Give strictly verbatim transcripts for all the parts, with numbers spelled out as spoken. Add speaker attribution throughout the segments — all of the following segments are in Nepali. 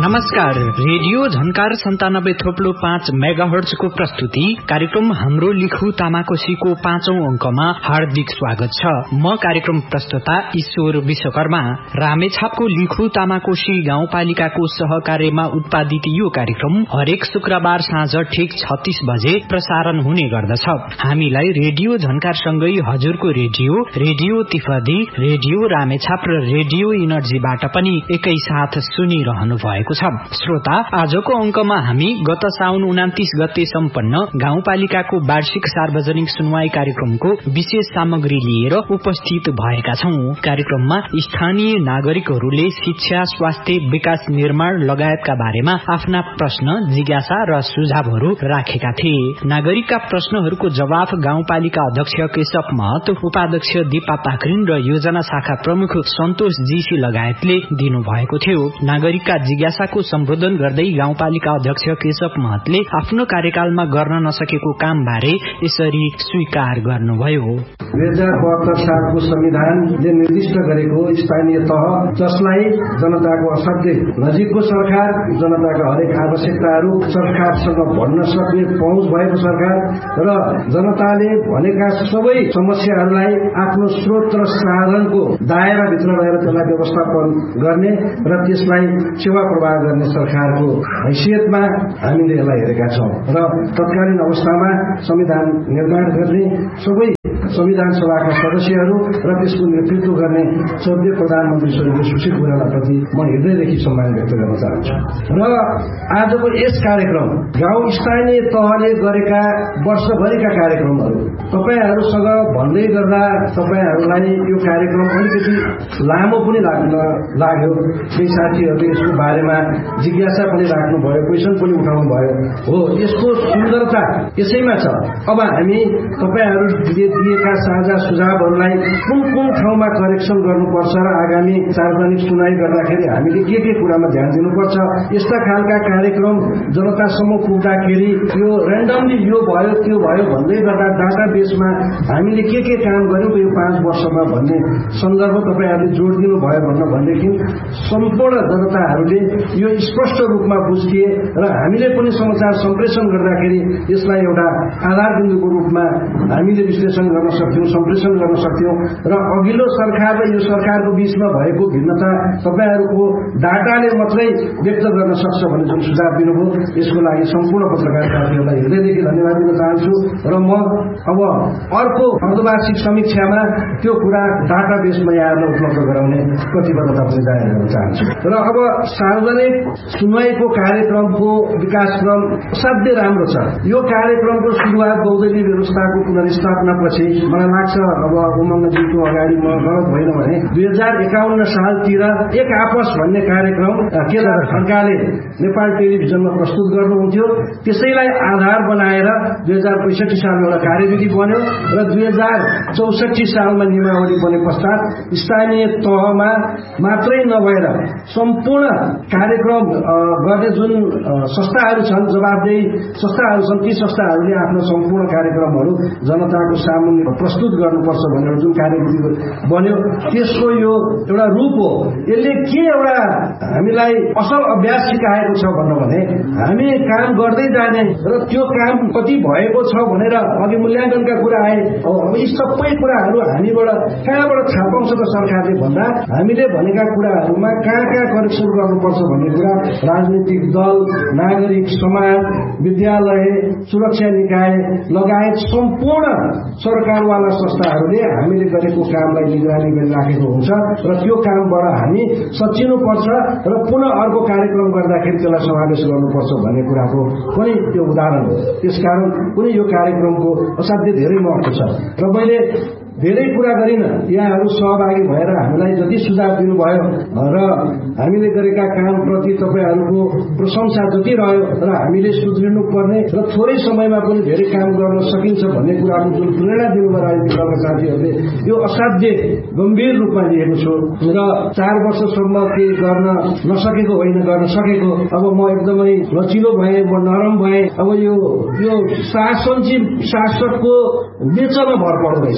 Speaker 1: नमस्कार। रेडियो झन्कार सन्तानब्बे थोप्लो पाँच मेगाहर्ट्जको प्रस्तुति कार्यक्रम हाम्रो लिखु तामाकोशीको पाँचौं अंकमा हार्दिक स्वागत छ। म कार्यक्रम प्रस्तुता ईश्वर विश्वकर्मा। रामेछापको लिखु तामाकोशी गाउँपालिकाको सहकार्यमा उत्पादित यो कार्यक्रम हरेक शुक्रबार साँझ ठिक छत्तीस बजे प्रसारण हुने गर्दछ। हामीलाई रेडियो झन्कारसँगै हजुरको रेडियो रेडियो तिफदी, रेडियो रामेछाप र रेडियो इनर्जीबाट पनि एकै साथ सुनिरहनु भएको छ। श्रोता, आजको अंकमा हामी गत साउन उनातीस गते सम्पन्न गाउँपालिकाको वार्षिक सार्वजनिक सुनवाई कार्यक्रमको विशेष सामग्री लिएर उपस्थित भएका छौं। कार्यक्रममा स्थानीय नागरिकहरूले शिक्षा, स्वास्थ्य, विकास, निर्माण लगायतका बारेमा आफ्ना प्रश्न, जिज्ञासा र सुझावहरू राखेका थिए। नागरिकका प्रश्नहरूको जवाफ गाउँपालिका अध्यक्ष केशव महत, उपाध्यक्ष दीपा पाखरिन र योजना शाखा प्रमुख सन्तोष जीसी लगायतले दिनुभएको थियो। नागरिकका जिज्ञासाको सम्बोधन गर्दै गाउँपालिका अध्यक्ष केशव महतले आफ्नो कार्यकालमा गर्न नसकेको काम बारे यसरी स्वीकार गर्नुभयो।
Speaker 2: दुई हजार बहत्तर सालको संविधानले निर्दिष्ट गरेको स्थानीय तह, जसलाई जनताको असाध्यै नजिकको सरकार, जनताका हरेक आवश्यकताहरू सरकारसँग भन्न सक्ने पहुँच भएको सरकार र जनताले भनेका सबै समस्याहरूलाई आफ्नो स्रोत र साधनको दायराभित्र रहेर त्यसलाई व्यवस्थापन गर्ने र त्यसलाई सेवा प्रवाह गर्ने सरकारको हैसियतमा हामीले यसलाई हेरेका छौं र तत्कालीन अवस्थामा संविधान निर्माण गर्ने सबै संविधान सभाका सदस्यहरू र त्यसको नेतृत्व गर्ने स्वर्गीय प्रधानमन्त्री श्री सुशील कोइरालाप्रति म हृदयदेखि सम्मान व्यक्त गर्न चाहन्छु। र आजको यस कार्यक्रम गाउँ स्थानीय तहले गरेका वर्षभरिका कार्यक्रमहरू तपाईहरूसँग भन्दै गर्दा तपाईहरूलाई यो कार्यक्रम अलिकति लामो पनि लाग्न लाग्यो। केही साथीहरूले यसको बारेमा जिज्ञासा पनि राख्नुभयो, क्वेसन पनि उठाउनु भयो। हो, यसको सुन्दरता यसैमा छ। अब हामी तपाईहरूले दिएका साझा सुझावहरूलाई कुन कुन ठाउँमा करेक्सन गर्नुपर्छ र आगामी सार्वजनिक सुनाई गर्दाखेरि हामीले के के कुरामा ध्यान दिनुपर्छ, यस्ता खालका कार्यक्रम जनतासम्म पुग्दाखेरि यो र्यान्डमली यो भयो त्यो भयो भन्दै गर्दा डाटा बेसमा हामीले के के काम गर्यौं यो पाँच वर्षमा भन्ने सन्दर्भ तपाईहरूले जोड दिनु भयो भन्न भनेदेखि सम्पूर्ण जनताहरूले यो स्पष्ट रूपमा बुझ्दिए र हामीले पनि समाचार सम्प्रेषण गर्दाखेरि यसलाई एउटा आधार बिन्दुको रूपमा हामीले विश्लेषण गर्न सक्थ्यौं, सम्प्रेषण गर्न सक्थ्यौं र अघिल्लो सरकार र यो सरकारको बीचमा भएको भिन्नता तपाईहरूको डाटाले मात्रै व्यक्त गर्न सक्छ भन्ने जुन सुझाव दिनुभयो, यसको लागि सम्पूर्ण पत्रकार साथीहरूलाई हृदयदेखि धन्यवाद दिन चाहन्छु। र म अब अर्को अर्धवार्षिक समीक्षामा त्यो कुरा डाटा बेसमा यहाँहरूलाई उपलब्ध गराउने प्रतिबद्धता पनि जाहेर गर्न चाहन्छु। र अब सार्वजनिक सुनवाईको कार्यक्रमको विकासक्रम असाध्यै राम्रो छ। यो कार्यक्रमको सुरुवात बहुदलीय व्यवस्थाको पुनर्स्थापनापछि मलाई लाग्छ, अब उमङ्गजीको अगाडि म गलत भएन भने दुई हजार एकाउन्न सालतिर एक आपस भन्ने कार्यक्रम केदार खड्काले नेपाल टेलिभिजनमा प्रस्तुत गर्नुहुन्थ्यो। त्यसैलाई आधार बनाएर दुई हजार पैसठी सालमा एउटा कार्यविधि बन्यो र दुई हजार चौसठी सालमा नियमावली बने पश्चात स्थानीय तहमा मात्रै नभएर सम्पूर्ण कार्यक्रम गर्ने जुन संस्थाहरू छन्, जवाबदेही संस्थाहरू छन्, ती संस्थाहरूले आफ्नो सम्पूर्ण कार्यक्रमहरू जनताको सामुन्ने प्रस्तुत गर्नुपर्छ भनेर जुन कार्यविधि बन्यो, त्यसको यो एउटा रूप हो। यसले के एउटा हामीलाई असल अभ्यास सिकाएको छ भन्नु भने हामी काम गर्दै जाने र त्यो काम कति भएको छ भनेर अघि मूल्याङ्कनका कुरा आए। अब यी सबै कुराहरू हामीबाट कहाँबाट थाहा पाउँछ त सरकारले भन्दा हामीले भनेका कुराहरूमा कहाँ कहाँ करेक्सन गर्नुपर्छ भन्ने कुरा राजनीतिक दल, नागरिक समाज, विद्यालय, सुरक्षा निकाय लगायत सम्पूर्ण सरकारवाला संस्थाहरूले हामीले गरेको कामलाई निगरानी गरिराखेको हुन्छ र त्यो कामबाट हामी सचिनुपर्छ र पुनः अर्को कार्यक्रम गर्दाखेरि त्यसलाई समावेश गर्नुपर्छ भन्ने कुराको पनि त्यो उदाहरण हो। त्यसकारण पनि यो कार्यक्रमको असाध्यै धेरै महत्व छ र मैले धेरै कुरा गरिन, यहाँहरू सहभागी भएर हामीलाई जति सुझाव दिनुभयो र हामीले गरेका कामप्रति तपाईँहरूको प्रशंसा जति रह्यो र हामीले सुध्रिनु पर्ने र थोरै समयमा पनि धेरै काम गर्न सकिन्छ भन्ने कुराको जुन प्रेरणा दिनुभयो राजनीतिक दलका साथीहरूले, यो असाध्यै गम्भीर रूपमा लिएको छु र चार वर्षसम्म केही गर्न नसकेको होइन, गर्न सकेको। अब म एकदमै लचिलो भएँ, म नरम भएँ। अब यो यो शासन शासकको नेचरमा भर पर्दो रहेछ। यो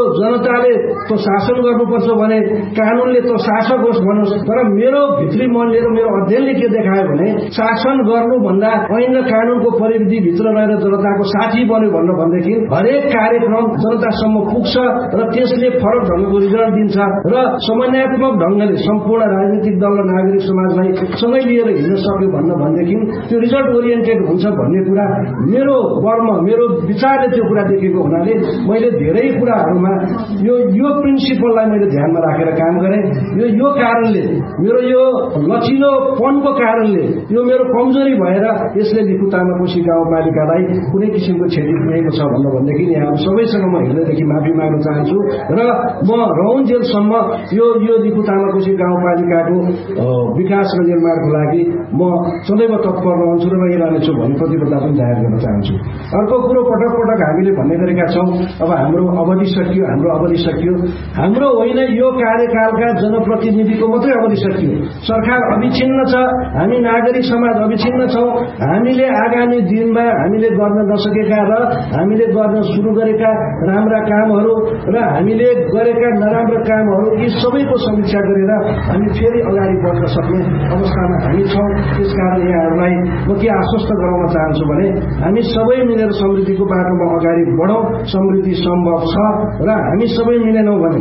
Speaker 2: जनताले त शासन गर्नुपर्छ भने कानूनले त शासक होस् भन्नुहोस्, तर मेरो भित्री मनले र मेरो अध्ययनले के देखायो भने शासन गर्नुभन्दा ऐन कानूनको परिविधिभित्र रहेर जनताको साथी बन्यो भन्नु भनेदेखि हरेक कार्यक्रम जनतासम्म पुग्छ र त्यसले फरक ढङ्गको रिजल्ट दिन्छ र समन्वयात्मक ढङ्गले सम्पूर्ण राजनीतिक दल र नागरिक समाजलाई सँगै लिएर हिँड्न सक्यो भन्नु भनेदेखि त्यो रिजल्ट ओरिएन्टेड हुन्छ भन्ने कुरा मेरो वर्म मेरो विचारले त्यो कुरा देखेको हुनाले मैले धेरै कुराहरूमा यो यो प्रिन्सिपललाई मैले ध्यानमा राखेर काम गरेँ। यो यो कारणले मेरो यो लचिलोपनको कारणले यो मेरो कमजोरी भएर यसले लिखु तामाकोशी गाउँपालिकालाई कुनै किसिमको क्षति पुगेको छ भन्नु भनेदेखि यहाँ सबैसँग म हृदयदेखि माफी माग्न चाहन्छु र म रहन्जेलसम्म यो यो लिखु तामाकोशी गाउँपालिकाको विकास र निर्माणको लागि म सदैव तत्पर रहन्छु र रहिरहनेछु भन्ने प्रतिबद्धता पनि जाहेर गर्न चाहन्छु। अर्को कुरो पटक पटक हामीले भन्ने गरेका छौँ, अब हाम्रो अवधि सकियो हाम्रो अवधि सकियो हाम्रो होइन, यो कार्यकालका जनप्रतिनिधिको मात्रै अवधि सकियो। सरकार अविच्छिन्न छ, हामी नागरिक समाज अविच्छिन्न छौँ। हामीले आगामी दिनमा हामीले गर्न नसकेका र हामीले गर्न सुरु गरेका राम्रा कामहरू र हामीले गरेका नराम्रा कामहरू यी सबैको समीक्षा गरेर हामी फेरि अगाडि बढ्न सक्ने अवस्थामा हामी छौँ। त्यसकारण यहाँहरूलाई म के आश्वस्त गराउन चाहन्छु भने हामी सबै मिलेर समृद्धिको बाटोमा अगाडि बढौँ। समृद्धि सम्भव छ र हामी सबै मिलेनौँ भने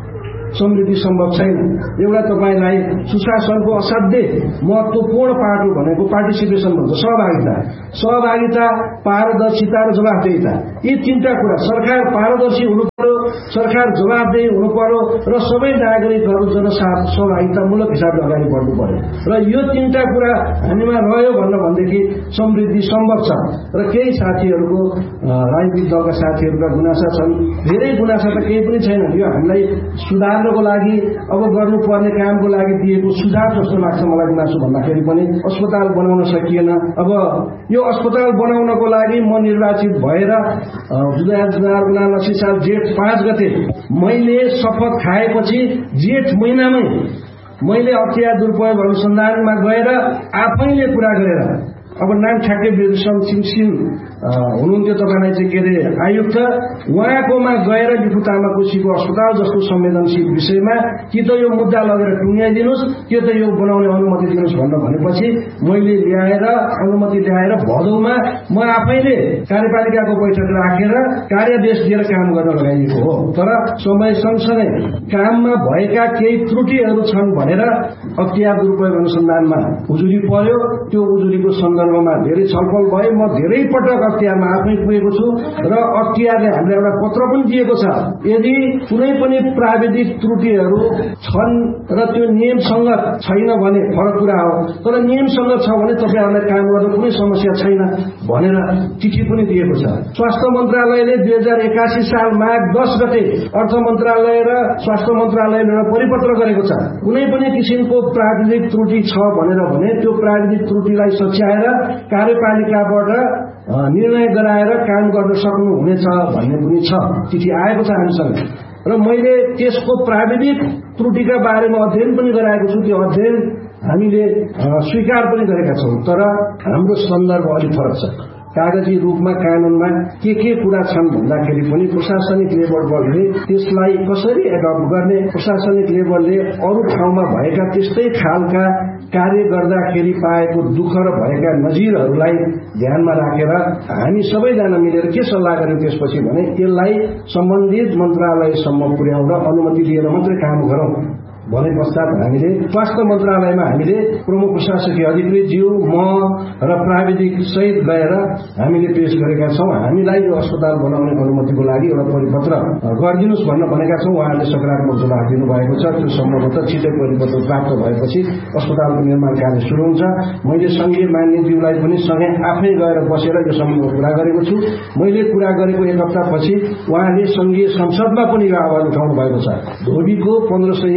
Speaker 2: समृद्धि सम्भव छैन। एउटा तपाईँलाई सुशासनको असाध्यै महत्वपूर्ण पाटो भनेको पार्टिसिपेसन भन्छ, सहभागिता सहभागिता पारदर्शिता र जवाफदेहिता। यी तीनटा कुरा, सरकार पारदर्शी हुनु पर्यो, सरकार जवाफदेही हुनु पर्यो र सबै नागरिकहरू जनसाथ सहभागितामूलक हिसाबले अगाडि बढ्नु पर्यो र यो तीनटा कुरा हामीमा रह्यो भन्न भनेदेखि समृद्धि सम्भव छ। र केही साथीहरूको राजनीतिक दलका साथीहरूका गुनासा छन्, धेरै गुनासा त केही पनि छैन। यो हामीलाई सुधार को लागि अब गर्नुपर्ने कामको लागि दिएको सुझाव जस्तो लाग्छ मलाई गुनासो भन्दाखेरि पनि। अस्पताल बनाउन सकिएन, अब यो अस्पताल बनाउनको लागि म निर्वाचित भएर दुई हजार उनासी साल जेठ पाँच गते मैले शपथ खाएपछि जेठ महिनामै मैले अख्तियार दुरुपयोग अनुसन्धानमा गएर आफैले कुरा गरेर, अब नाम ठ्याक्कै बिर्सम सिंह हुनुहुन्थ्यो तपाईँलाई चाहिँ के अरे आयुक्त, उहाँकोमा गएर लिखु तामाकोशीको अस्पताल जस्तो संवेदनशील विषयमा कि त यो मुद्दा लगेर टुङ्ग्याइदिनुहोस् कि त यो बनाउने अनुमति दिनुहोस् भन्न भनेपछि मैले ल्याएर अनुमति ल्याएर भदौमा म आफैले कार्यपालिकाको बैठक राखेर कार्यादेश दिएर काम गर्न लगाइएको हो। तर समय सँगसँगै काममा भएका केही त्रुटिहरू छन् भनेर अख्तियार दुरुपयोग अनुसन्धानमा उजुरी पर्यो। त्यो उजुरीको सन्दर्भमा धेरै छलफल भयो। म धेरै पटक अख्तियारमा आफै पुगेको छु र अख्तियारले हामीलाई एउटा पत्र पनि दिएको छ, यदि कुनै पनि प्राविधिक त्रुटिहरू छन् र त्यो नियमसङ्गत छैन भने फरक कुरा हो, तर नियमसङ्गत छ भने तपाईँहरूलाई काम गर्दा कुनै समस्या छैन भनेर चिठी पनि दिएको छ। स्वास्थ्य मन्त्रालयले दुई हजार एकासी साल माघ दस गते अर्थ मन्त्रालय र स्वास्थ्य मन्त्रालयले एउटा परिपत्र गरेको छ, कुनै पनि किसिमको प्राविधिक त्रुटि छ भनेर भने त्यो प्राविधिक त्रुटिलाई सच्याएर कार्यपालिकाबाट निर्णय गराएर काम गर्न सक्नुहुनेछ भन्ने पनि छ, चिठी आएको छ हामीसँग। र मैले त्यसको प्राविधिक त्रुटिका बारेमा अध्ययन पनि गराएको छु। त्यो अध्ययन हामीले स्वीकार पनि गरेका छौँ, तर हाम्रो सन्दर्भ अलिक फरक छ। कागजी रूपमा कानूनमा के के कुरा छन् भन्दाखेरि पनि प्रशासनिक लेभलले त्यसलाई कसरी एडप्ट गर्ने, प्रशासनिक लेभलले अरू ठाउँमा भएका त्यस्तै खालका कार्य गर्दाखेरि पाएको दुःख र भएका नजिरहरूलाई ध्यानमा राखेर हामी सबैजना मिलेर के सल्लाह गर्यौं त्यसपछि भने यसलाई सम्बन्धित मन्त्रालयसम्म पुर्याउन अनुमति लिएर मात्रै काम गरौं भने पश्चात हामीले स्वास्थ्य मन्त्रालयमा हामीले प्रमुख प्रशासकीय अधिकृतज्यू म र प्राविधिक सहित गएर हामीले पेश गरेका छौं। हामीलाई यो अस्पताल बनाउने अनुमतिको लागि एउटा परिपत्र गरिदिनुस् भन्न भनेका छौं। उहाँले सकारात्मक जवाफ दिनुभएको छ। त्यो सम्भवतः छिटै परिपत्र प्राप्त भएपछि अस्पतालको निर्माण कार्य सुरु हुन्छ। मैले संघीय मान्यज्यूलाई पनि सँगै आफै गएर बसेर यो सम्बन्धमा कुरा गरेको छु। मैले कुरा गरेको एक हप्तापछि उहाँले संघीय संसदमा पनि यो आवाज उठाउनु भएको छ। धोबीको पन्ध्र सयको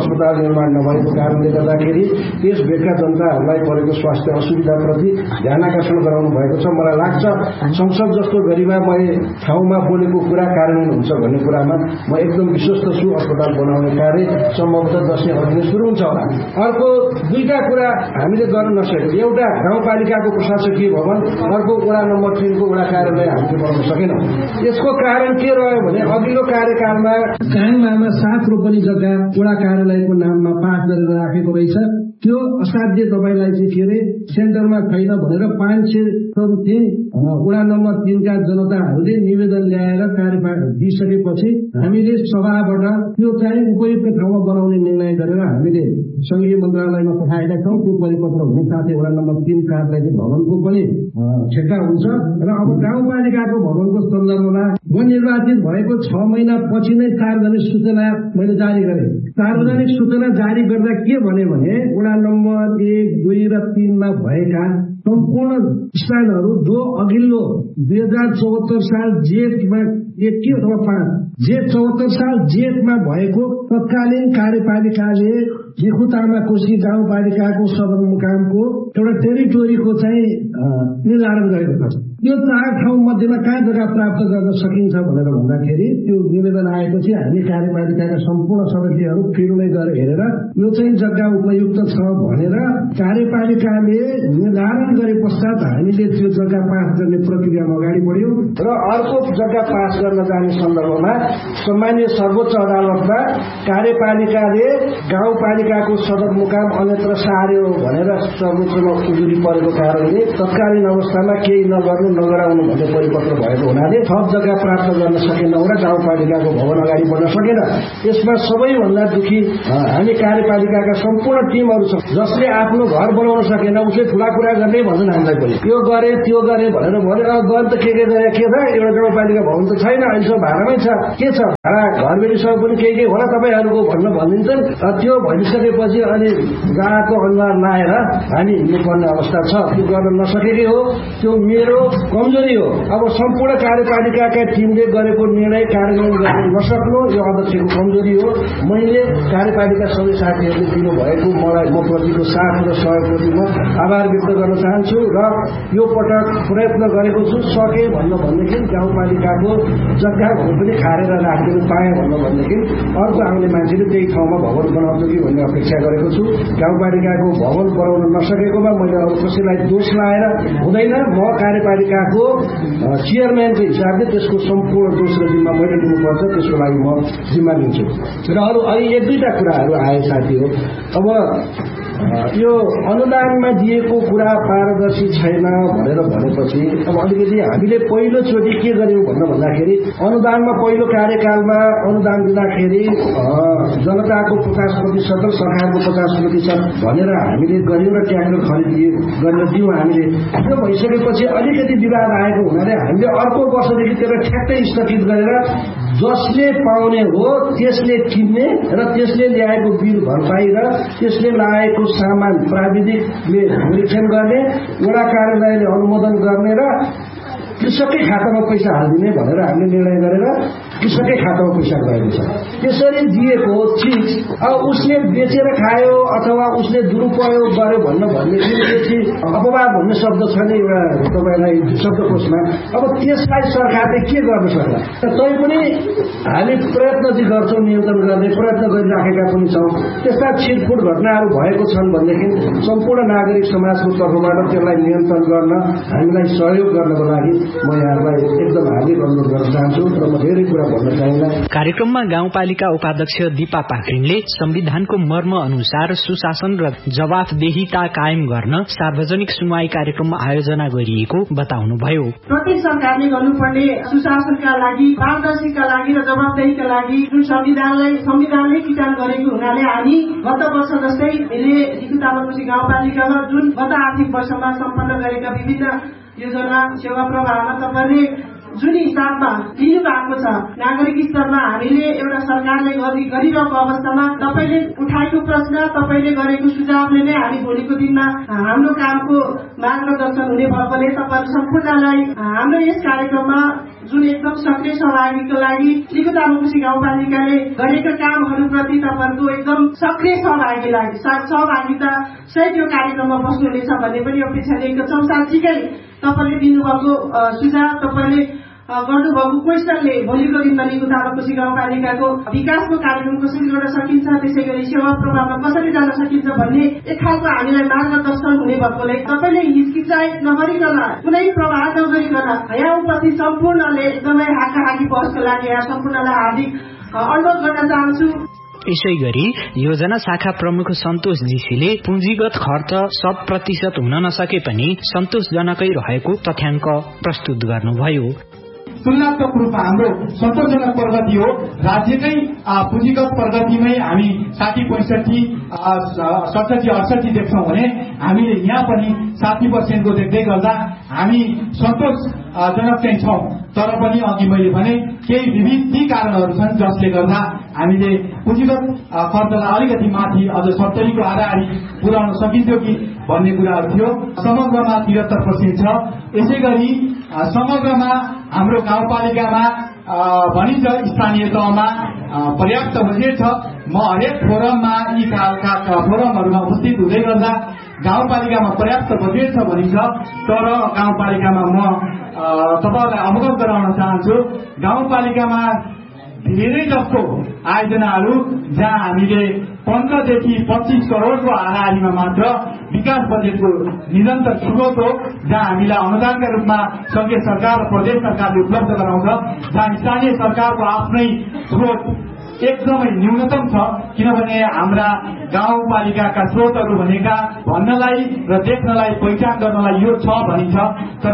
Speaker 2: अस्पताल निर्माण नभएको कारणले गर्दाखेरि त्यस भेगका जनताहरूलाई परेको स्वास्थ्य असुविधाप्रति ध्यान आकर्षण गराउनु भएको छ। मलाई लाग्छ संसद जस्तो गरिमामय ठाउँमा बोलेको कुरा कार्यान्वयन हुन्छ भन्ने कुरामा म एकदम विश्वस्त छु। अस्पताल बनाउने कार्य सम्भवतः दशैं अघि सुरु हुन्छ होला। अर्को दुईटा कुरा हामीले गर्न नसकेको, एउटा गाउँपालिकाको प्रशासकीय भवन, अर्को वडा नम्बर तीनको वडा कार्यालय हामीले बनाउन सकेनौँ। यसको कारण के रह्यो भने अघिल्लो कार्यकालमा कायममा सात रोपनी जग्गा वडा कार्यालयको नाममा पास गरेर राखेको रहेछ। त्यो असाध्य तपाईँलाई चाहिँ के अरे सेन्टरमा छैन भनेर पाँच सय थिए वडा नम्बर तीनका जनताहरूले निवेदन ल्याएर कार्यपालन दिइसकेपछि हामीले सभाबाट त्यो चाहिँ उपयुक्त ठाउँमा बनाउने निर्णय गरेर हामीले संघीय मन्त्रालयमा पठाएका छौँ। त्यो परिपत्र हुने साथै वडा नम्बर तीन कार्यालय भवनको पनि ठेक्का हुन्छ र अब गाउँपालिकाको भवनको सन्दर्भमा म निर्वाचित भएको छ महिना पछि नै सार्वजनिक सूचना मैले जारी गरेँ। सार्वजनिक सूचना जारी गर्दा के भने भने वडा नम्बर एक दुई र तीनमा भएका सम्पूर्ण स्थानहरू जो अघिल्लो दुई हजार चौहत्तर साल जेठमा एक अथवा पाँच जेठ चौहत्तर साल जेठमा भएको तत्कालीन कार्यपालिकाले लिखुतामा कोशी गाउँपालिकाको सदरमुकामको एउटा टेरिटोरीको चाहिँ निर्धारण गरेको छ। यो चार ठाउँ मध्येमा कहाँ जग्गा प्राप्त गर्न सकिन्छ भनेर भन्दाखेरि त्यो निवेदन आएपछि हामी कार्यपालिकाका सम्पूर्ण सदस्यहरू फिल्डमै गएर हेरेर यो चाहिँ जग्गा उपयुक्त छ भनेर कार्यपालिकाले निर्धारण गरे पश्चात हामीले त्यो जग्गा पास गर्ने प्रक्रियामा अगाडि बढ्यौं र अर्को जग्गा पास गर्न जाने सन्दर्भमा सामान्य सर्वोच्च अदालतमा कार्यपालिकाले गाउँपालिकाको सदरमुकाम अन्यत्र सार्यो भनेर सर्वोच्चमा उजुरी परेको कारणले तत्कालीन अवस्थामा केही नगर्नु नगराउनु भन्ने परिपत्र भएको हुनाले थप जग्गा प्राप्त गर्न सकेनौं र गाउँपालिकाको भवन अगाडि बढ्न सकेन। यसमा सबैभन्दा दुखी हामी कार्यपालिकाका सम्पूर्ण टिमहरू छ जसले आफ्नो घर बनाउन सकेन उसले ठूला कुरा गर्ने भन्छन् हामीलाई पनि यो गरे त्यो गरे भनेर भने गर्न त के के गरे के छ एउटा गाउँपालिका भवन त छैन अहिलेसम्म भाडामै छ के छ भाडा घरबेलीसँग पनि केही केही होला तपाईँहरूको भन्न भनिदिन्छन्। त्यो भनिसकेपछि अनि गाउँको अनुहार लाएर हामी हिँड्नुपर्ने अवस्था छ। त्यो गर्न नसकेकै हो, त्यो मेरो कमजोरी हो। अब सम्पूर्ण कार्यपालिकाका टिमले गरेको निर्णय कार्यान्वयन गर्न नसक्नु यो अध्यक्षको कमजोरी हो। मैले कार्यपालिका सबै साथीहरूले दिनुभएको मलाई म प्रतिको साथ र सहयोगप्रति म आभार व्यक्त गर्न चाहन्छु र यो पटक प्रयत्न गरेको छु सके भन्न भन्देखि गाउँपालिकाको जग्गा भए पनि खारेर राखिदिनु पाएँ भन्न भन्देखि अर्को आउने मान्छेले त्यही ठाउँमा भवन बनाउँछ कि भन्ने अपेक्षा गरेको छु। गाउँपालिकाको भवन बनाउन नसकेकोमा मैले अरू कसैलाई दोष लाएर हुँदैन। म कार्यपालिकाको चेयरम्यानको हिसाबले त्यसको सम्पूर्ण दोष र जिम्मा मैले लिनुपर्छ, त्यसको लागि म जिम्मा लिन्छु। र अरू अहिले एक दुईटा कुराहरू आए साथी हो। अब यो अनुदानमा दिएको कुरा पारदर्शी छैन भनेर भनेपछि अब अलिकति हामीले पहिलोचोटि के गर्यौं भन्न भन्दाखेरि अनुदानमा पहिलो कार्यकालमा अनुदान दिँदाखेरि जनताको पचास प्रतिशत र सरकारको पचास प्रतिशत भनेर हामीले गर्यौं र ट्र्याक्टर खरिद गरेर दियौं हामीले। त्यो भइसकेपछि अलिकति विवाद आएको हुनाले हामीले अर्को वर्षदेखि त्यसलाई ठ्याक्कै स्थगित गरेर जसले पाउने हो त्यसले किन्ने र त्यसले ल्याएको बिल भरपाई र त्यसले लागेको सामान प्राविधिकले निरीक्षण गर्ने, वडा कार्यालयले अनुमोदन गर्ने र कृषकै खातामा पैसा हालिदिने भनेर हामीले निर्णय गरेर कृषकै खातामा पैसा गएको छ। त्यसरी दिएको चिज अब उसले बेचेर खायो अथवा उसले दुरुपयोग गर्यो भन्न भन्नेदेखि त्यसपछि अपवाद भन्ने शब्द छ नि एउटा तपाईँलाई शब्दकोशमा। अब त्यसलाई सरकारले के गर्न सक्ला? तै पनि हामी प्रयत्न चाहिँ गर्छौँ नियन्त्रण गर्ने प्रयत्न गरिराखेका पनि छौँ। त्यस्ता छिटफुट घटनाहरू भएको छन् भनेदेखि सम्पूर्ण नागरिक समाजको तर्फबाट त्यसलाई नियन्त्रण गर्न हामीलाई सहयोग गर्नको लागि म यहाँलाई एकदम हार्दिक अनुरोध गर्न चाहन्छु र म धेरै कुरा भन्न चाहन्छु।
Speaker 1: कार्यक्रममा गाउँपालिका उपाध्यक्ष दीपा पाखरिनले संविधानको मर्म अनुसार सुशासन र जवाफदेहिता कायम गर्न सार्वजनिक सुनवाई कार्यक्रम आयोजना गरिएको बताउनुभयो।
Speaker 3: प्रत्येक सरकारले गर्नुपर्ने सुशासनका लागि, पारदर्शीका लागि र जवाफदेहीका लागि जुन संविधानलाई संविधानले किटान गरेको हुनाले हामी गत वर्ष जस्तै लिखुतामाकोशी गाउँपालिकामा जुन गत आर्थिक वर्षमा सम्पन्न गरेका विभिन्न योजना सेवा प्रवाहमा तपाईँले जुन हिसाबमा लिनु भएको छ नागरिक स्तरमा हामीले एउटा सरकारले गरिरहेको अवस्थामा तपाईँले उठाएको प्रश्न तपाईँले गरेको सुझावले नै हामी भोलिको दिनमा हाम्रो कामको मार्गदर्शन हुने भएकोले तपाईँहरू सम्पूर्णलाई हाम्रो यस कार्यक्रममा जुन एकदम सक्रिय सहभागीको लागि लिखु तामाकोशी गाउँपालिकाले गरेका कामहरूप्रति तपाईँहरूको एकदम सक्रिय सहभागी लागि सहभागिता सहित यो कार्यक्रममा बस्नुहुनेछ भन्ने पनि अपेक्षा लिएको छौँ। साँच्चीकै तपाईँले दिनुभएको सुझाव, तपाईँले गर्नुभएको क्वेसनले भोलिको दिनमा लिखु तामाकोशी गाउँपालिकाको विकासको कार्यक्रम कसरी गर्न सकिन्छ, त्यसै गरी सेवा प्रभावमा कसरी जान सकिन्छ भन्ने एक खालको हामीलाई मार्गदर्शन हुने भएकोले तपाईँले हिचकिचाइ नगरिकन, कुनै प्रभाव नगरिकन यहाँ उपस्थित सम्पूर्णले एकदमै हाकाहाकी बहसको लागि यहाँ सम्पूर्णलाई हार्दिक अनुरोध गर्न चाहन्छु।
Speaker 1: यसै गरी योजना शाखा प्रमुख सन्तोष जीसीले पुँजीगत खर्च शत प्रतिशत हुन नसके पनि सन्तोषजनकै रहेको तथ्याङ्क प्रस्तुत गर्नुभयो।
Speaker 4: तुलनात्मक रूपमा हाम्रो सन्तोषजनक प्रगति हो। राज्यकै पुँजीगत प्रगतिमै हामी साठी पैंसठी सडसठी अडसठी देख्छौँ भने हामीले यहाँ पनि साठी पर्सेन्टको देख्दै गर्दा हामी सन्तोषजनक चाहिँ छौँ। तर पनि अघि मैले भने केही विविध ती कारणहरू छन् जसले गर्दा हामीले पुँजीगत खर्चलाई अलिकति माथि अझ सत्तरीको हाराहारी पुर्याउन सकिन्थ्यो कि भन्ने कुराहरू थियो। समग्रमा तिहत्तर पर्सेन्ट छ। यसै गरी समग्रमा हाम्रो गाउँपालिकामा भनिन्छ स्थानीय तहमा पर्याप्त बजेट छ। म हरेक फोरममा यी खालका फोरमहरूमा उपस्थित हुँदै गर्दा गाउँपालिकामा पर्याप्त बजेट छ भनिन्छ, तर गाउँपालिकामा म तपाईँहरूलाई अवगत गराउन चाहन्छु, गाउँपालिकामा धेरै जस्तो आयोजनाहरू जहाँ हामीले पन्ध्रदेखि पच्चीस करोडको हाराहारीमा मात्र विकास बजेटको निरन्तर स्रोत हो, जहाँ हामीलाई अनुदानका रूपमा संघीय सरकार र प्रदेश सरकारले उपलब्ध गराउँछ, जहाँ स्थानीय सरकारको आफ्नै स्रोत एकदमै न्यूनतम छ। किनभने हाम्रा गाउँपालिकाका स्रोतहरू भनेका भन्नलाई र देख्नलाई पहिचान गर्नलाई यो छ भनिन्छ, तर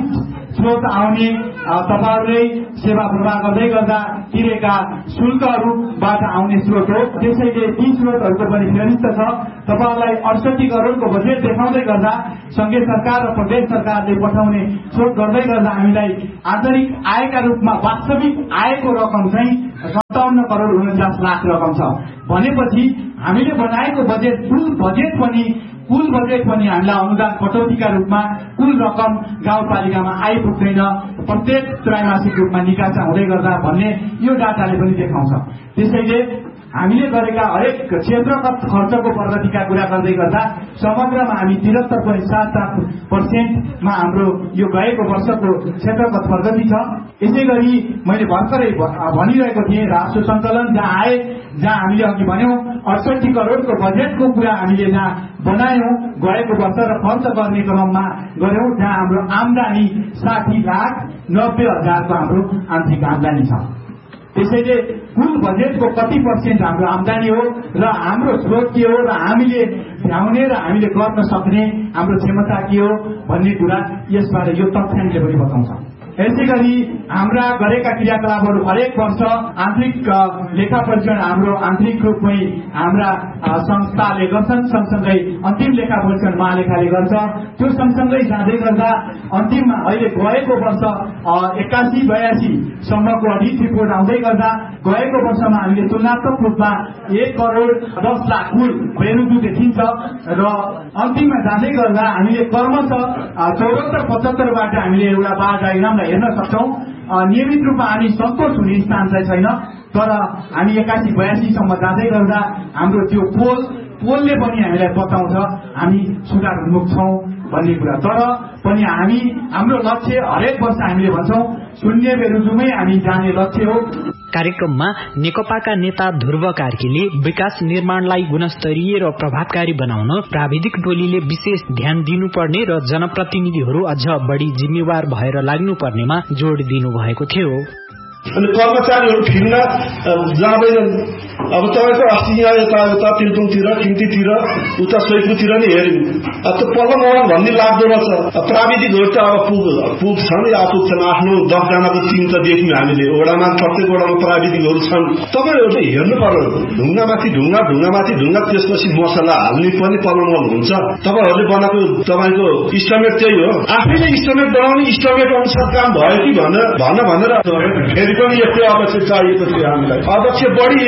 Speaker 4: स्रोत आउने तपाईँहरूले सेवा प्रवाह गर्दै गर्दा तिरेका शुल्कहरूबाट आउने स्रोत हो। त्यसैले ती स्रोतहरूको पनि फेरिस्त छ। तपाईँहरूलाई अडसठी करोडको बजेट देखाउँदै गर्दा संघीय सरकार र प्रदेश सरकारले पठाउने स्रोत गर्दै गर्दा हामीलाई आन्तरिक आयका रूपमा वास्तविक आयको रकम चाहिँ सत्ताउन्न करोड उन्चास लाख रकम छ भनेपछि हामीले बनाएको बजेट कुल बजेट पनि कुल बजेट पनि हामीलाई अनुदान कटौतीका रूपमा कुल रकम गाउँपालिकामा आइपुग्दैन, प्रत्येक त्रैमासिक रूपमा निकासा हुँदै गर्दा भन्ने यो डाटाले पनि देखाउँछ। त्यसैले हामीले गरेका हरेक क्षेत्रगत खर्चको प्रगतिका कुरा गर्दै गर्दा समग्रमा हामी तिहत्तर पोइन्ट सात सात पर्सेन्टमा हाम्रो यो गएको वर्षको क्षेत्रगत प्रगति छ। यसै गरी मैले भर्खरै भनिरहेको थिएँ राष्ट्र सञ्चालन जहाँ आए, जहाँ हामीले अघि भन्यौं अडसठी करोडको बजेटको कुरा हामीले जहाँ बनायौं गएको वर्ष र खर्च गर्ने क्रममा गर्यौं, जहाँ हाम्रो आमदानी साठी लाख नब्बे हजारको हाम्रो आर्थिक आमदानी छ। त्यसैले कुल बजेटको कति पर्सेन्ट हाम्रो आमदानी हो र हाम्रो स्रोत के हो र हामीले भ्याउने र हामीले गर्न सक्ने हाम्रो क्षमता के हो भन्ने कुरा यसबाट यो तथ्याङ्कले पनि बताउँछ। यसै गरी हाम्रा गरेका क्रियाकलापहरू हरेक वर्ष आन्तरिक लेखा परीक्षण हाम्रो आन्तरिक रूपमै हाम्रा संस्थाले गर्छन्, सँगसँगै अन्तिम लेखा परीक्षण महालेखाले गर्छ। त्यो सँगसँगै जाँदै गर्दा अन्तिममा अहिले गएको वर्ष एकासी बयासी सम्मको अडिट रिपोर्ट आउँदै गर्दा गएको वर्षमा हामीले तुलनात्मक रूपमा एक करोड दस लाख कुल बेरुजु देखिन्छ र अन्तिममा जाँदै गर्दा हामीले क्रमशः चौहत्तर पचहत्तरबाट हामीले एउटा बार डायग्राम हेर्न सक्छौं। नियमित रूपमा हामी सन्तोष हुने स्थान चाहिँ छैन, तर हामी एकासी बयासीसम्म जाँदै गर्दा हाम्रो त्यो पोल पोलले पनि हामीलाई बताउँछ हामी सुधार उन्मुख छौं भन्ने कुरा। तर पनि हामी हाम्रो लक्ष्य हरेक वर्ष हामीले भन्छौं शून्य बेरुजुमै हामी जाने लक्ष्य हो।
Speaker 1: कार्यक्रममा नेकपाका नेता ध्रुव कार्कीले विकास निर्माणलाई गुणस्तरीय र प्रभावकारी बनाउन प्राविधिक टोलीले विशेष ध्यान दिनुपर्ने र जनप्रतिनिधिहरू अझ बढी जिम्मेवार भएर लाग्नुपर्नेमा जोड़ दिनुभएको थियो।
Speaker 5: अनि कर्मचारीहरू फिर्न जाँदैनन्। अब तपाईँको अस्ति यहाँ यता यता तिर्तुङतिर किम्तीतिर उता सैपुतिर नि हेर्यौं, अब त पल्लो मोडल भन्ने लाग्दो रहेछ। प्राविधिकहरू त अब पुग पुग्छन् या पुग्छन्, आफ्नो दसजनाको टिम त देख्यौँ हामीले ओडामा, प्रत्येक ओडामा प्राविधिकहरू छन्। तपाईँहरूले हेर्नु पर्यो ढुङ्गामाथि ढुङ्गा ढुङ्गामाथि ढुङ्गा, त्यसपछि मसला हाल्ने पनि पल्लो मोडल हुन्छ। तपाईँहरूले बनाएको तपाईँको इस्टिमेट त्यही हो, आफैले इस्टिमेट बनाउने इस्टिमेट अनुसार काम भयो कि भनेर भन भनेर फेरि पनि यस्तै अध्यक्ष चाहिएको थियो हामीलाई। अध्यक्ष बढी इमान्दारी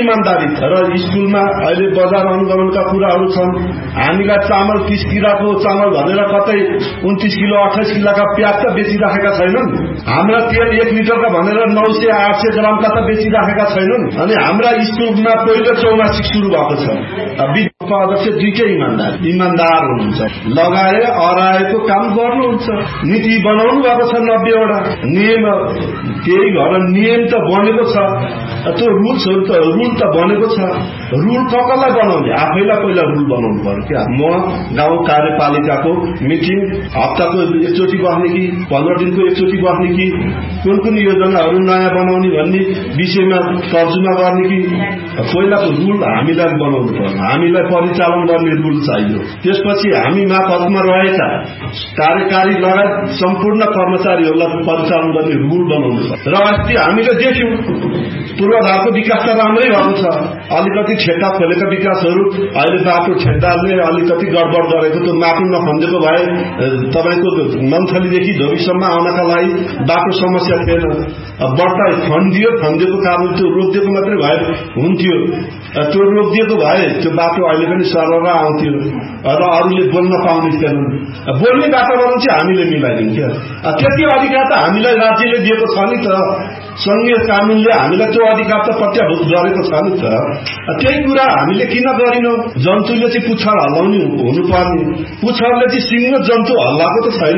Speaker 5: आधारित र स्कुलमा अहिले बजार अनुगमनका कुराहरू छन्। हामीलाई चामल तीस किलोको चामल भनेर कतै उन्तीस किलो अठाइस किलोका प्याज त बेचिराखेका छैनन्। हाम्रा तेल एक लिटरका भनेर नौ सय आठ सय ग्रामका त बेचिराखेका छैनन्। अनि हाम्रा स्कुलमा पहिलो चौमासिक सुरु भएको छ। अध्यक्ष दुईटै इमान्दार इमान्दार हुनुहुन्छ, लगाए अराएको काम गर्नुहुन्छ। नीति बनाउनु भएको छ नब्बेवटा नियम, त्यही भएर नियम त बनेको छ, त्यो रुल्सहरू त रुल त बनेको छ। रुल कसलाई बनाउने? आफैलाई पहिला रुल बनाउनु पर्यो क्या। म गाउँ कार्यपालिकाको मिटिङ हप्ताको एकचोटि बस्ने कि पन्ध्र दिनको एकचोटि बस्ने कि कुन कुन योजनाहरू नयाँ बनाउने भन्ने विषयमा तर्जुमा गर्ने कि पहिलाको रुल हामीलाई बनाउनु पर्यो। हामीलाई परिचालन गर्ने रुल चाहियो। त्यसपछि हामी मातहतमा रहेका कार्यकारी लगायत सम्पूर्ण कर्मचारीहरूलाई परिचालन गर्ने रुल बनाउनु पर्छ। र अस्ति हामीले देख्यौं पूर्वाधारको विकास त राम्रै भएको छ, अलिकति ठेक्का खोलेका विकासहरू अहिले बाटो ठेक्दारले अलिकति गडबड गरेको, त्यो माटो नखन्देको भए तपाईँको मन्थलीदेखि धोबीसम्म आउनका लागि बाटो समस्या थिएन। बढ्ता खन्दियो, खन्दिएको कारण त्यो रोकिदिएको मात्रै भए हुन्थ्यो। त्यो रोकिदिएको भए त्यो बाटो अहिले पनि सरर आउँथ्यो र अरूले बोल्न पाउने थिएनन्। बोल्ने वातावरण चाहिँ हामीले मिलाइदिन्थ्यो। त्यति अधिकार त हामीलाई राज्यले दिएको छ नि त, संघीय कानूनले हामीलाई त्यो अधिकार त प्रत्याभूत गरेको छ नि त। त्यही कुरा हामीले किन गरिनौं? जन्तुले चाहिँ पुच्छर हल्लाउने हुनुपर्ने, पुच्छरले चाहिँ सिङ्गो जन्तु हल्लाएको त छैन।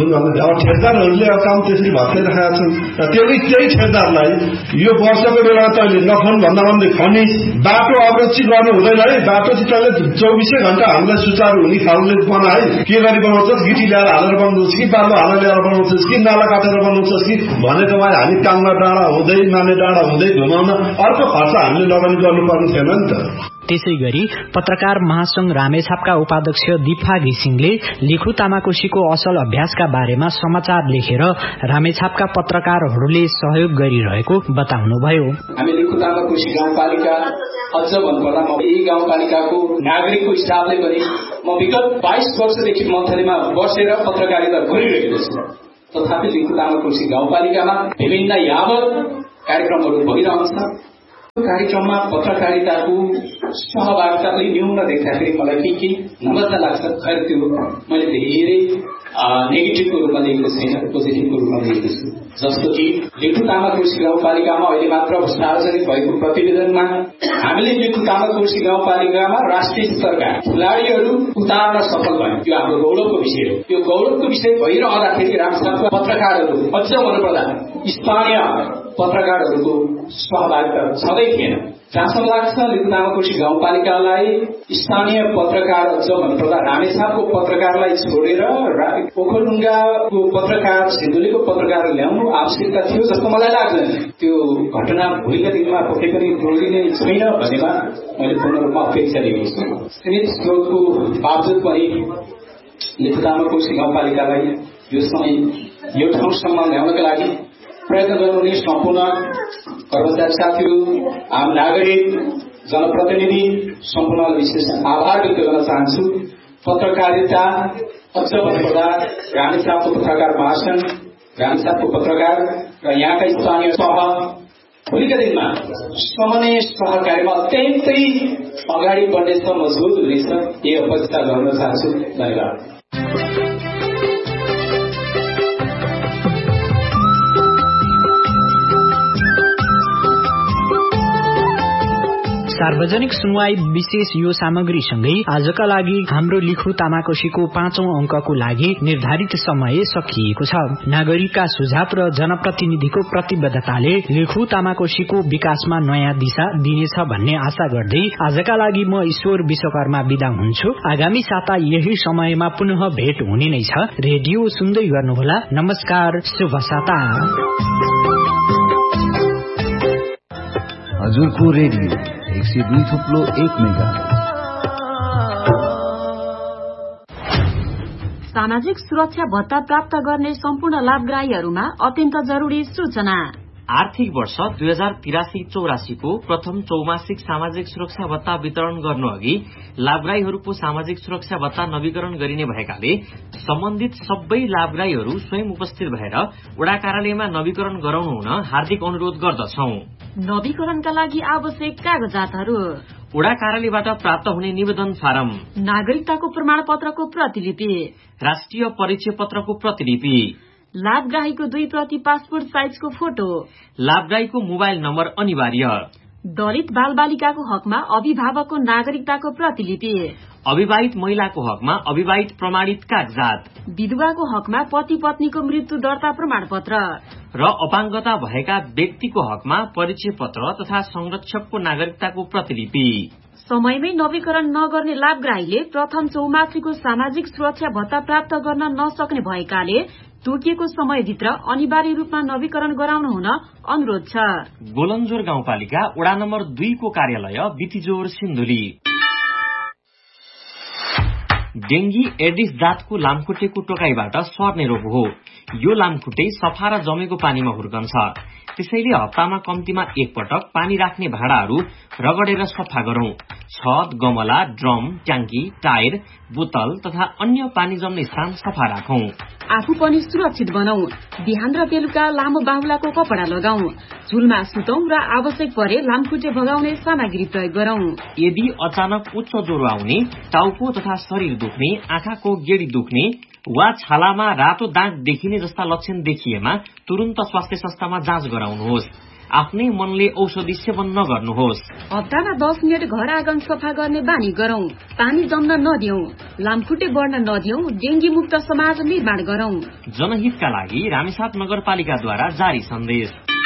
Speaker 5: अब ठेकदारहरूले काम त्यसरी भत्काइरहेका छन्। त्यही त्यही ठेकदारलाई यो वर्षको बेला तैँले नखन भन्दा भन्दै खनिस बाटो अवरोध गर्नु हुँदैन है। बाटो चाहिँ तैँले चौबिसै घण्टा हामीलाई सुचारू हुने खालले बनाए। के गरी बनाउँछस्? गिटी ल्याएर हालेर बनाउँछस् कि बालु हालेर ल्याएर बनाउँछस् कि नाला काटेर बनाउँछस् कि भनेको भए हामी काममा डाँडा हुँदै माने डाँडा हुँदै घुमाउन अर्को खर्च हामीले लगानी गर्नुपर्ने थिएन नि त।
Speaker 1: त्यसै गरी पत्रकार महासंघ रामेछापका उपाध्यक्ष दीपा घिसिङले लिखु तामाकोशीको असल अभ्यासका बारेमा समाचार लेखेर रामेछापका पत्रकारहरूले सहयोग गरिरहेको बताउनुभयो।
Speaker 6: हामी लिखु तामाकोशी गाउँपालिका अझ भन्नुपर्दा म यही गाउँपालिकाको नागरिकको हिसाबले पनि म विगत बाइस वर्षदेखि मन्थलीमा बसेर पत्रकारिता गरिरहेको छु। तथापि लिखु तामाकोशी गाउँपालिकामा विभिन्न यावत कार्यक्रमहरू भइरहन्छ। कार्यक्रममा पत्रकारिताको सहभागिता अलि न्यून देख्दाखेरि मलाई के के नमस्ता लाग्छ। खैर त्यो मैले धेरै नेगेटिभको रूपमा लिएको छैन, पोजिटिभको रूपमा लिएको छु। जस्तो कि लिखु तामाकोशी गाउँपालिकामा अहिले मात्र सार्वजनिक भएको प्रतिवेदनमा हामीले लिखु तामाकोशी गाउँपालिकामा राष्ट्रिय स्तरका खेलाडीहरू उतार्न सफल भयो। यो हाम्रो गौरवको विषय हो। यो गौरवको विषय भइरहँदाखेरि रामसापका पत्रकारहरू अझ भन्नुपर्दा स्थानीय पत्रकारहरूको सहभागिता छँदै थिएन। जहाँसम्म लाग्छ लिखु तामाकोशी गाउँपालिकालाई स्थानीय पत्रकार अझ भन्नुपर्दा रामेछापको पत्रकारलाई छोडेर ओखलढुङ्गाको पत्रकार सिन्धुलीको पत्रकार ल्याउनु आवश्यकता थियो जस्तो मलाई लाग्दैन। त्यो घटना भोलिका दिनमा पक्कै पनि दोहोरिने छैन भनेमा मैले पूर्ण रूपमा अपेक्षा लिएको छु। सीमित स्रोतको बावजुद पनि लिखु तामाकोशी गाउँपालिकालाई यो समय यो ठाउँसम्म ल्याउनका लागि प्रयत्न गर्नुहुने सम्पूर्ण कर्मचारी साथीहरू, आम नागरिक, जनप्रतिनिधि सम्पूर्णलाई विशेष आभार व्यक्त गर्न चाहन्छु। पत्रकारिता अझ भन्नुपर्दा रामेछापको पत्रकार महासंघ, रामेछापको पत्रकार र यहाँका स्थानीय सह भोलिका दिनमा समन्वय सहकार्यमा अत्यन्तै अगाडि बढ्नेछ, मजबुत हुनेछ, यही अपेक्षा गर्न चाहन्छु। धन्यवाद।
Speaker 1: सार्वजनिक सुनवाई विशेष यो सामग्रीसँगै आजका लागि हाम्रो लिखु तामाकोशीको पाँचौं अंकको लागि निर्धारित समय सकिएको छ। नागरिकका सुझाव र जनप्रतिनिधिको प्रतिबद्धताले लिखु तामाकोशीको विकासमा नयाँ दिशा दिनेछ भन्ने आशा गर्दै आजका लागि म ईश्वर विश्वकर्मा बिदा हुन्छु। आगामी साता यही समयमा पुनः भेट हुने नै छ। रेडियो सुन्दै गर्नुहोला। नमस्कार, शुभ साता।
Speaker 7: हजुरको रेडियो एक सय दुई थुप्लो एक मेगा।
Speaker 8: सामाजिक सुरक्षा भत्ता प्राप्त गर्ने सम्पूर्ण लाभग्राहीहरूमा अत्यन्त जरूरी सूचना।
Speaker 9: आर्थिक वर्ष दुई हजार तिरासी चौरासी को प्रथम चौमासिक सामाजिक सुरक्षा भत्ता वितरण गर्नु अघि लाभग्राहीहरूको सामाजिक सुरक्षा भत्ता नवीकरण गरिने भएकाले सम्बन्धित सबै लाभग्राहीहरू स्वयं उपस्थित भएर वडा कार्यालयमा नवीकरण गराउनु हुन हार्दिक अनुरोध गर्दछौं।
Speaker 8: नवीकरणका लागि आवश्यक कागजातहरू,
Speaker 9: वडा कार्यालयबाट प्राप्त हुने निवेदन फारम,
Speaker 8: नागरिकताको प्रमाण पत्रको प्रतिलिपि,
Speaker 9: राष्ट्रिय परिचय पत्रको प्रतिलिपि,
Speaker 8: लाभग्राहीको दुई प्रति पासपोर्ट साइजको फोटो,
Speaker 9: लाभग्राहीको मोबाइल नम्बर अनिवार्य,
Speaker 8: दलित बालबालिकाको हकमा अभिभावकको नागरिकताको प्रतिलिपि,
Speaker 9: अविवाहित महिलाको हकमा अविवाहित प्रमाणित कागजात,
Speaker 8: विधवाको हकमा पति पत्नीको मृत्यु दर्ता प्रमाण पत्र
Speaker 9: र अपाङ्गता भएका व्यक्तिको हकमा परिचय पत्र तथा संरक्षकको नागरिकताको प्रतिलिपि।
Speaker 8: समयमै नवीकरण नगर्ने लाभग्राहीले प्रथम चौमासीको सामाजिक सुरक्षा भत्ता प्राप्त गर्न नसक्ने भएकाले तोकिएको समयभित्र अनिवार्य रूपमा नवीकरण गराउन हुन अनुरोध छ।
Speaker 9: गोलन्जोर गाउँपालिका वडा नम्बर दुईको कार्यालय बितिजोर सिन्धुली। डेंगी एडिस जातको लामखुट्टेको टोकाईबाट सर्ने रोग हो। यो लामखुट्टे सफा र जमेको पानीमा हुर्कन्छ। त्यसैले हप्तामा कम्तीमा एक पटक पानी राख्ने भाँडाहरू रगडेर सफा गरौं। छत, गमला, ड्रम, ट्याङ्की, टायर, बोतल तथा अन्य पानी जम्ने स्थान सफा राखौं।
Speaker 8: आफू पनि सुरक्षित बनाऊ। बिहान र बेलुका लामो बाहुलाको कपडा लगाऊ। झुलमा सुतौं र आवश्यक परे लामखुट्टे भगाउने सामग्री प्रयोग गरौं।
Speaker 9: यदि अचानक उच्च ज्वरो आउने, टाउको तथा शरीर दुख्ने, आँखाको गेडी दुख्ने वा छालामा रातो दाग देखिने जस्ता लक्षण देखिएमा तुरन्त स्वास्थ्य संस्थामा जाँच गराउनुहोस्। आफ्नै मनले औषधि सेवन नगर्नुहोस्।
Speaker 8: हप्तामा दस मिनट घर आँगन सफा गर्ने बानी गरौं। पानी जम्न नदियौं। लामखुट्टे बढ्न नदियौं। डेंगी मुक्त समाज निर्माण गरौं।
Speaker 9: जनहितका लागि रामेछाप नगरपालिकाद्वारा जारी सन्देश।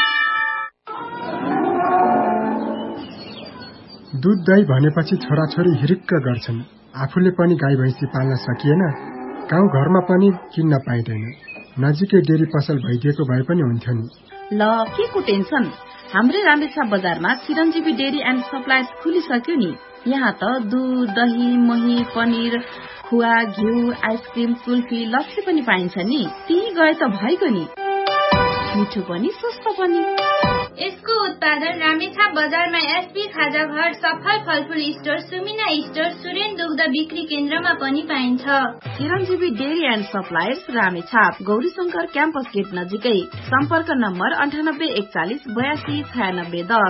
Speaker 10: दूध दही भनेपछि छोराछोरी हिरिक्क गर्छन्। आफूले पनि गाई भैँसी पाल्न सकिएन, गाउँ घरमा पनि किन्न पाइँदैन। नजिकै डेरी पसल भइदिएको भए पनि हुन्थ्यो नि।
Speaker 11: ल के को टेन्सन, हाम्रै रामेछाप बजारमा चिरञ्जीवी डेरी एन्ड सप्लायर्स खुलिसक्यो नि। यहाँ त दूध, दही, मही, पनिर, खुवा, घिउ, आइसक्रिम, कुल्फी, लस्सी पनि पाइन्छ नि। त्यही गए त भइगयो नि। मिठो पनि सस्तो पनि।
Speaker 12: यसको उत्पादन रामेछाप बजारमा एसपी खाजा घर, सफल फलफुल स्टोर, सुमिना स्टोर, सुरेन दुग्ध बिक्री केन्द्रमा पनि पाइन्छ।
Speaker 11: चिरञ्जीवी dairy and suppliers Ramechhap, Gauri Shankar campus get नजिकै। सम्पर्क नम्बर अन्ठानब्बे एकचालिस बयासी छयानब्बे दस।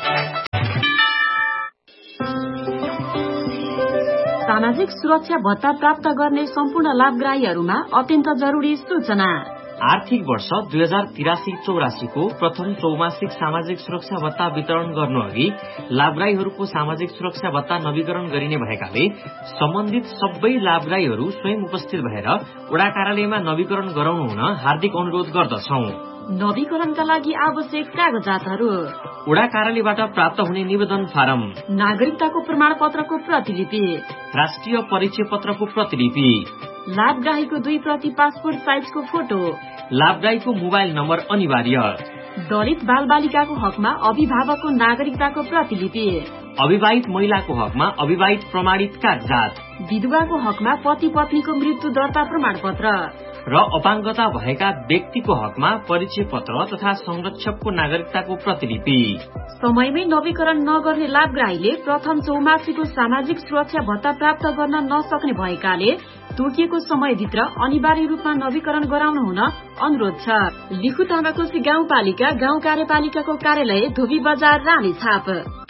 Speaker 8: सामाजिक सुरक्षा भत्ता प्राप्त गर्ने सम्पूर्ण लाभग्राहीहरूमा अत्यन्त जरुरी सूचना।
Speaker 9: आर्थिक वर्ष दुई हजार तिरासी चौरासीको प्रथम चौमासिक सामाजिक सुरक्षा भत्ता वितरण गर्नु अघि लाभग्राहीहरूको सामाजिक सुरक्षा भत्ता नवीकरण गरिने भएकाले सम्बन्धित सबै लाभग्राहीहरू स्वयं उपस्थित भएर वडा कार्यालयमा नवीकरण गराउनु हुन हार्दिक अनुरोध गर्दछौ।
Speaker 8: नवीकरणका लागि आवश्यक कागजातहरू,
Speaker 9: वडा कार्यालयबाट प्राप्त हुने निवेदन फारम,
Speaker 8: नागरिकताको प्रमाण पत्रको प्रतिलिपि,
Speaker 9: राष्ट्रिय परिचय पत्रको प्रतिलिपि,
Speaker 8: लाभग्राहीको दुई प्रति पासपोर्ट साइजको फोटो,
Speaker 9: लाभग्राहीको मोबाइल नम्बर अनिवार्य,
Speaker 8: दलित बालबालिकाको हकमा अभिभावकको नागरिकताको प्रतिलिपि,
Speaker 9: अविवाहित महिलाको हकमा अविवाहित प्रमाणित कागजात,
Speaker 8: विधवाको हकमा पति पत्नीको मृत्यु दर्ता प्रमाण पत्र
Speaker 9: र अपाङ्गता भएका व्यक्तिको हकमा परिचय पत्र तथा संरक्षकको नागरिकताको प्रतिलिपि।
Speaker 8: समयमै नवीकरण नगर्ने लाभग्राहीले प्रथम चौमासीको सामाजिक सुरक्षा भत्ता प्राप्त गर्न नसक्ने भएकाले तोकिएको समयभित्र अनिवार्य रूपमा नवीकरण गराउन हुन अनुरोध छ। लिखु तामाकोशी गाउँपालिका गाउँ कार्यपालिकाको कार्यालय धोबी बजार रामेछाप।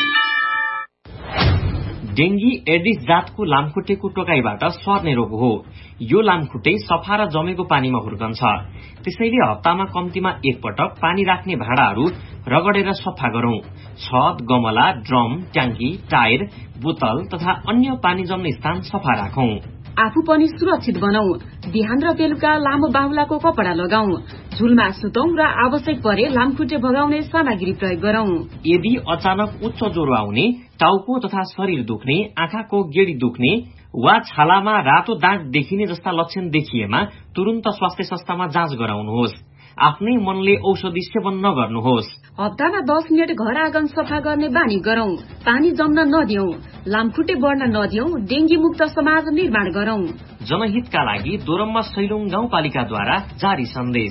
Speaker 9: डेंगी एडिस जातको लामखुट्टेको टोकाईबाट सर्ने रोग हो। यो लामखुट्टे सफा र जमेको पानीमा हुर्कन्छ। त्यसैले हप्तामा कम्तीमा एक पटक पानी राख्ने भाँडाहरू रगडेर सफा गरौं। छत, गमला, ड्रम, ट्याङ्की, टायर, बोतल तथा अन्य पानी जम्ने स्थान सफा राखौं।
Speaker 8: आफू पनि सुरक्षित बनाऊ। बिहान र बेलुका लामो बाहुलाको कपडा लगाऊ। झुलमा सुतौं र आवश्यक परे लामखुट्टे भगाउने सामग्री प्रयोग गरौं।
Speaker 9: यदि अचानक उच्च ज्वरो आउने, टाउको तथा शरीर दुख्ने, आँखाको गेडी दुख्ने वा छालामा रातो दाग देखिने जस्ता लक्षण देखिएमा तुरन्त स्वास्थ्य संस्थामा जाँच गराउनुहोस्। आफ्नै मनले औषधि सेवन नगर्नुहोस्।
Speaker 8: हप्तामा दस मिनट घर आँगन सफा गर्ने बानी गरौं। पानी जम्न नदियौं। लामखुट्टे बढ्न नदियौं। डेंगी मुक्त समाज निर्माण गरौं।
Speaker 9: जनहितका लागि दोरम्मा सैलुङ गाउँपालिकाद्वारा जारी सन्देश।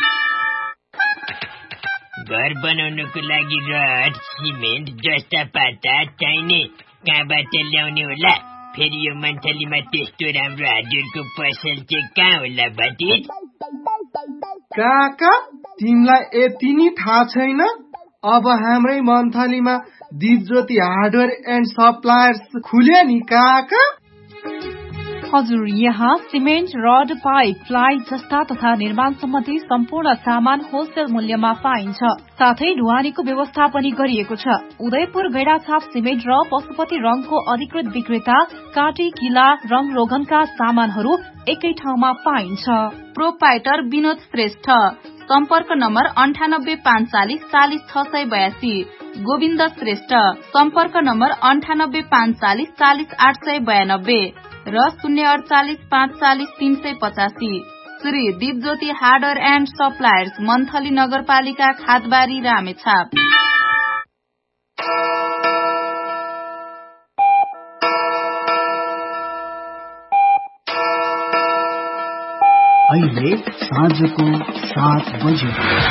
Speaker 13: घर बनाउनको लागि रड, सिमेन्ट जस्ता पाता चाहिने कहाँबाट ल्याउने होला? फेरि यो मन्थलीमा त्यस्तो राम्रो हार्डवेयरको पसल चाहिँ कहाँ होला भतिज?
Speaker 14: काका, तिमीलाई यति नि थाहा छैन? अब हाम्रै मन्थलीमा दीपज्योति हार्डवेयर एन्ड सप्लायर्स खुल्यो नि काका।
Speaker 15: हजुर, यहाँ सिमेन्ट, रड, पाइप, प्लाई जस्ता तथा निर्माण सम्बन्धी सम्पूर्ण सामान होलसेल मूल्यमा पाइन्छ। साथै ढुवानीको व्यवस्था पनि गरिएको छ। उदयपुर गैडाछाप सिमेन्ट र पशुपति रङको अधिकृत विक्रेता काटी किला रङ रोगनका सामानहरू एकै ठाउँमा पाइन्छ।
Speaker 11: प्रोपाइटर विनोद श्रेष्ठ, सम्पर्क नम्बर अन्ठानब्बे पाँच चालिस चालिस छ सय बयासी। गोविन्द श्रेष्ठ, सम्पर्क नम्बर अन्ठानब्बे पाँच चालिस चालिस आठ सय बयानब्बे र शून्य अडचालिस पाँच चालिस तीन सय पचासी। Shri Deepjyoti hardware and suppliers, monthly नगरपालिका, खादबारी, रामेछाप।
Speaker 7: अहिले साँझको सात बजे।